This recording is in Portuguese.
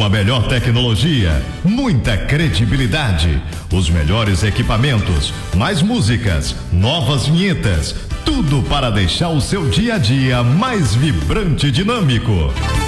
a melhor tecnologia, muita credibilidade, os melhores equipamentos, mais músicas, novas vinhetas, tudo para deixar o seu dia a dia mais vibrante e dinâmico.